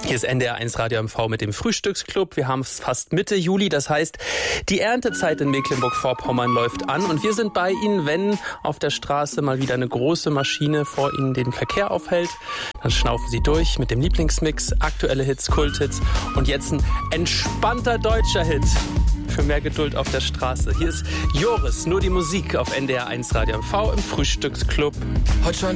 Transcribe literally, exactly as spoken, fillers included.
Hier ist N D R eins Radio M V mit dem Frühstücksclub. Wir haben es fast Mitte Juli, das heißt, die Erntezeit in Mecklenburg-Vorpommern läuft an und wir sind bei Ihnen, wenn auf der Straße mal wieder eine große Maschine vor Ihnen den Verkehr aufhält. Dann schnaufen Sie durch mit dem Lieblingsmix, aktuelle Hits, Kulthits und jetzt ein entspannter deutscher Hit für mehr Geduld auf der Straße. Hier ist Joris, nur die Musik auf N D R eins Radio M V im Frühstücksclub. Heute scheint